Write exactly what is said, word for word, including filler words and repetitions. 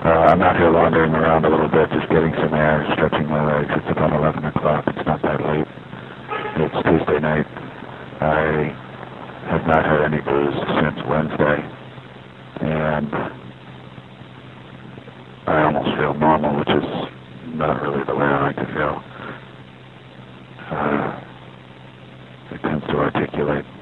Uh, I'm out here wandering around a little bit, just getting some air, stretching my legs. It's about eleven o'clock. It's not that late. It's Tuesday night. I have not had any booze since Wednesday, and I almost feel normal, which is not really the way I like to feel. Uh, it tends to articulate